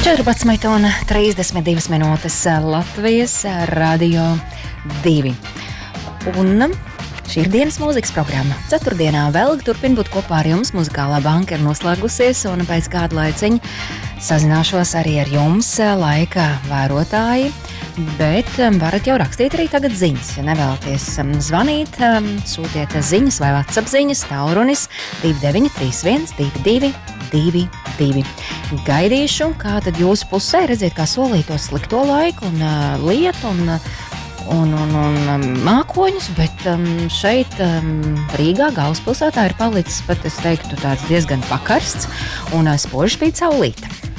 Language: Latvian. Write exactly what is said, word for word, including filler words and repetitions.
četrpadsmit un trīsdesmit divas minūtes Latvijas Radio divi. Un šī ir dienas mūzikas programma. Ceturtdienā vēl turpina būt kopā ar jums. Muzikālā banka ir noslēgusies un pēc kāda laiciņa sazināšos arī ar jums, laika vērotāji. Bet varat jau rakstīt arī tagad ziņas. Ja nevēlaties zvanīt, sūtiet ziņas vai WhatsApp ziņas, tālrunis divi deviņi trīs viens divi divi divi divi. Gaidīšu, kā tad jūsu pusē redziet, kā solīto slikto laiku un uh, lietu un, un, un, un mākoņus, bet um, šeit um, Rīgā galvaspilsētā ir palicis pat, es teiktu, tāds diezgan pakarsts un uh, spoži spīd saulīte.